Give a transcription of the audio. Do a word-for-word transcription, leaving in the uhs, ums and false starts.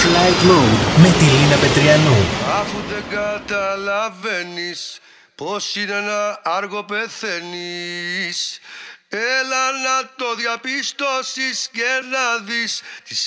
Flight Mode με τη Λίνα Πετριανού. Αφού δεν καταλαβαίνεις πως είναι ένα άργο πεθαίνεις, έλα να το διαπιστώσεις και να δεις τις